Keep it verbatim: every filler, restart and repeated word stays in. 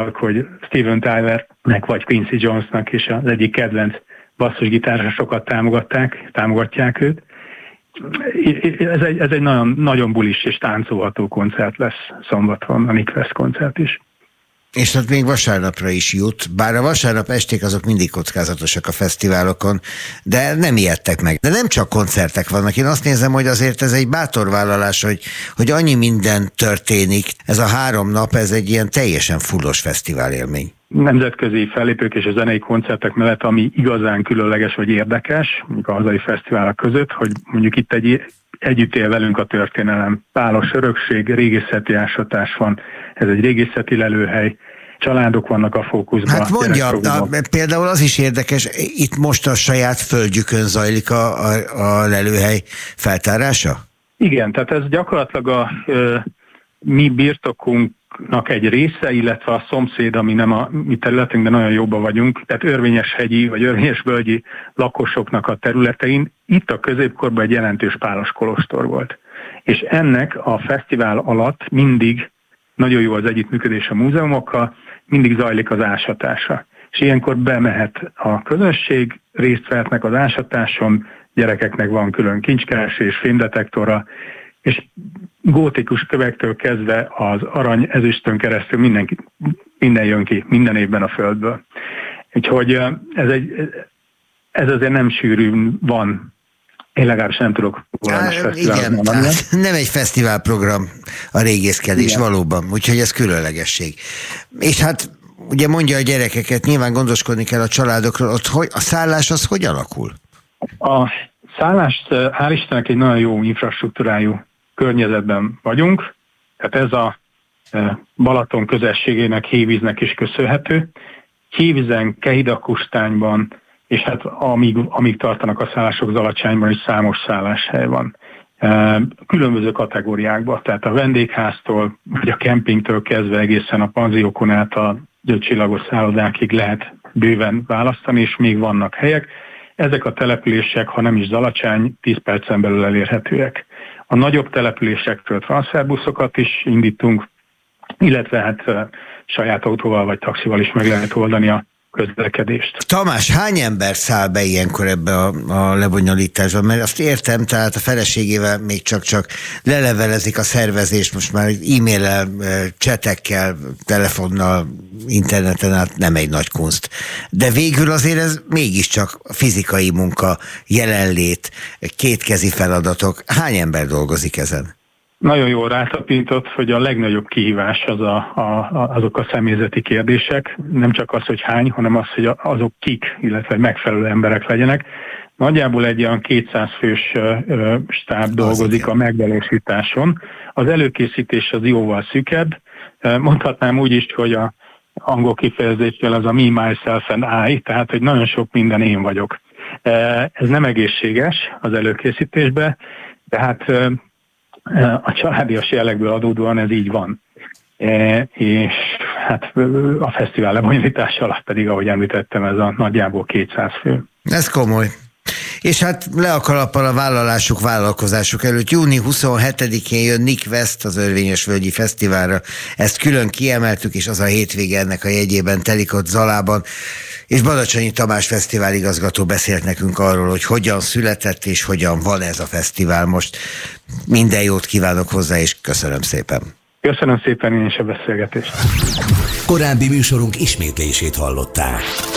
annak, hogy Steven Tylernek vagy Quincy Jonesnak is az egyik kedvenc basszusgitárosokat támogatták, támogatják őt. Ez egy, ez egy nagyon, nagyon bulis és táncolható koncert lesz szombaton, a Nick West koncert is. És hát még vasárnapra is jut, bár a vasárnap esték azok mindig kockázatosak a fesztiválokon, de nem ijedtek meg. De nem csak koncertek vannak, én azt nézem, hogy azért ez egy bátor vállalás, hogy, hogy annyi minden történik. Ez a három nap, ez egy ilyen teljesen fullos fesztivál élmény. Nemzetközi fellépők és a zenei koncertek mellett, ami igazán különleges vagy érdekes, mondjuk a hazai fesztiválok között, hogy mondjuk itt egy együtt él velünk a történelem. Pálos örökség, régészeti ásatás van, ez egy régészeti lelőhely, családok vannak a fókuszban. Hát mondja, a, például az is érdekes, itt most a saját földjükön zajlik a, a, a lelőhely feltárása? Igen, tehát ez gyakorlatilag a ö, mi birtokunknak egy része, illetve a szomszéd, ami nem a mi területünk, de nagyon jobban vagyunk, tehát örvényeshegyi vagy örvényesvölgyi lakosoknak a területein. Itt a középkorban egy jelentős pálos kolostor volt. És ennek a fesztivál alatt mindig nagyon jó az együttműködés a múzeumokkal, mindig zajlik az ásatása. És ilyenkor bemehet a közösség, részt vehetnek az ásatáson, gyerekeknek van külön kincskeresés, fémdetektora, és gótikus kövektől kezdve az arany ezüstön keresztül mindenki, minden jön ki, minden évben a földből. Úgyhogy ez, egy, ez azért nem sűrűn van. Én legalábbis nem tudok valami fesztiválon mondani. Nem egy fesztiválprogram a régészkedés, igen. Valóban, úgyhogy ez különlegesség. És hát ugye mondja a gyerekeket, nyilván gondoskodni kell a családokról, ott hogy, a szállás az hogy alakul? A szállás, hál' Istennek egy nagyon jó infrastruktúrájú környezetben vagyunk, tehát ez a Balaton közösségének, Hévíznek is köszönhető. Hévízen, Kehidakustányban, és hát amíg, amíg tartanak a szállások, Zalacsányban is számos szálláshely van. Különböző kategóriákban, tehát a vendégháztól, vagy a kempingtől kezdve egészen a panziókon át a ötcsillagos szállodákig lehet bőven választani, és még vannak helyek. Ezek a települések, ha nem is Zalacsány, tíz percen belül elérhetőek. A nagyobb településektől transferbuszokat is indítunk, illetve hát saját autóval vagy taxival is meg lehet oldani a közlekedést. Tamás, hány ember száll be ilyenkor ebbe a, a lebonyolításba? Mert azt értem, tehát a feleségével még csak-csak lelevelezik a szervezést, most már e-maillel, csetekkel, telefonnal, interneten át nem egy nagy kunst. De végül azért ez mégiscsak fizikai munka, jelenlét, kétkezi feladatok. Hány ember dolgozik ezen? Nagyon jól rátapintott, hogy a legnagyobb kihívás az a, a, azok a személyzeti kérdések. Nem csak az, hogy hány, hanem az, hogy azok kik, illetve megfelelő emberek legyenek. Nagyjából egy olyan kétszáz fős ö, stáb dolgozik a megvalósításon. Az előkészítés az jóval szűkebb. Mondhatnám úgy is, hogy a angol kifejezéssel az a me, myself and I, tehát hogy nagyon sok minden én vagyok. Ez nem egészséges az előkészítésben, de hát a családias jellegből adódóan ez így van. E, és hát a fesztivál lebonyolítása alatt pedig, ahogy említettem, ez a nagyjából kétszáz fő. Ez komoly. És hát le a kalappal a vállalásuk, vállalkozásuk előtt. június huszonhetedikén jön Nick West az Örvényesvölgyi Fesztiválra. Ezt külön kiemeltük, és az a hétvége ennek a jegyében telik ott Zalában. És Badacsonyi Tamás fesztiváligazgató beszélt nekünk arról, hogy hogyan született és hogyan van ez a fesztivál most. Minden jót kívánok hozzá, és köszönöm szépen. Köszönöm szépen én is a beszélgetést. Korábbi műsorunk ismétlését hallották.